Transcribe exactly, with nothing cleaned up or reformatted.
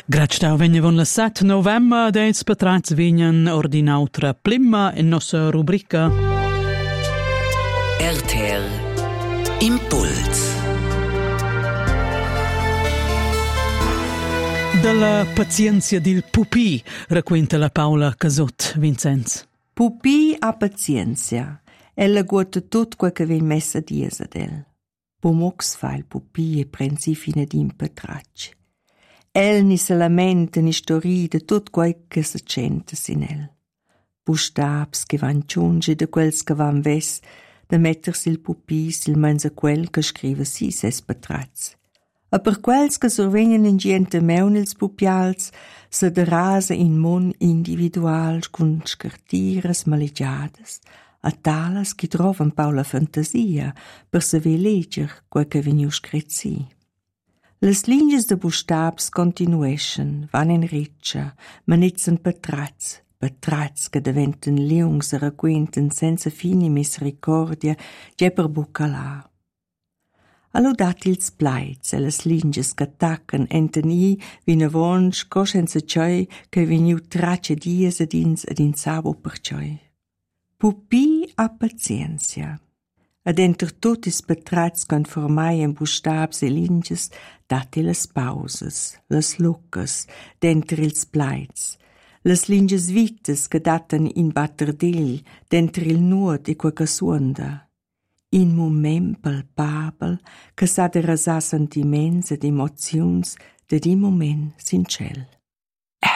Gratstau venivon la sette novembre dei patrats vignan ordinautra plimma in nostra rubrica R T L Impuls. Dalla pazienza del pupì racconta la Paola Casot, Vincenz. Pupì ha pazienza. Ella guarda tutto quel che viene messa a diesa del. Pomox fa il pupì e prensi fine di impatracci. El ni se lamenta ni storie de tutto quel che si sente in el. Bustabs che van giunge de quels che van ves, de mettersi il pupì sil menza quel che scrive si ses patrazzi. E per quels che survegnan in gente meun ils pupials, se de rasa in mon individual cun scartires maligiadas, a talas che trovan paula fantasia per saver leger quel che veniu scritzi. Les linges de bustabs continueschen, van in riccia, manitzen patrazzi, patrazzi che diventen liungs e racquenten senza fini misericordia, già per bucalà. Allo dati ils plaiz e les linges che attaccan enten i vina vonsch coscenza cioi che veniu tracce dies ed ins ed in sabo per cioi. Pupì ha pazienza. Ed enter tutis patrazzi conformai in bustabs e linges dati les pauses, les lucas, denter ils plaiz, les linges vites che datan in batterdel, denter il nuot e quaca suonda. In moment palpabel che sa de rasar sentiments ed emozions de di moment sincel.